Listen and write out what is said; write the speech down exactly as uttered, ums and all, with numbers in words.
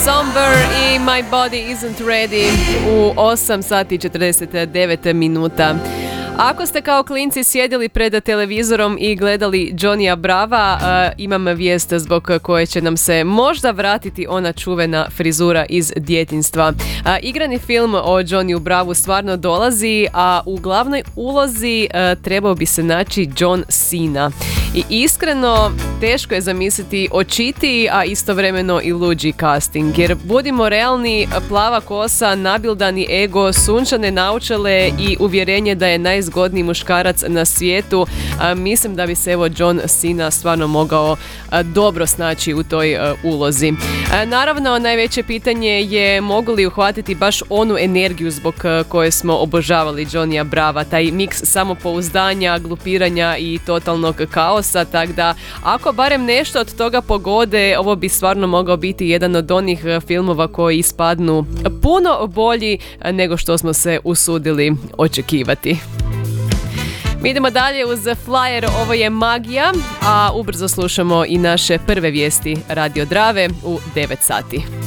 Somber i My Body Isn't Ready u osam sati i četrdeset devet minuta. Ako ste kao klinci sjedili pred televizorom i gledali Johnnyja Brava, uh, imam vijest zbog koje će nam se možda vratiti ona čuvena frizura iz djetinjstva. Uh, igrani film o Johnnyju Bravu stvarno dolazi, a u glavnoj ulozi uh, trebao bi se naći John Cena. I iskreno, teško je zamisliti očitiji, a istovremeno i luđi casting. Jer budimo realni, plava kosa, nabildani ego, sunčane naočale i uvjerenje da je najzgodniji muškarac na svijetu, a, mislim da bi se evo John Cena stvarno mogao a, dobro snaći u toj a, ulozi. A, naravno, najveće pitanje je mogu li uhvatiti baš onu energiju zbog a, koje smo obožavali Johnnyja Brava, taj miks samopouzdanja, glupiranja i totalnog kaosa. Tako da, ako barem nešto od toga pogode, ovo bi stvarno mogao biti jedan od onih filmova koji ispadnu puno bolji nego što smo se usudili očekivati. Mi idemo dalje uz Flyer, ovo je magija, a ubrzo slušamo i naše prve vijesti Radio Drave u devet sati.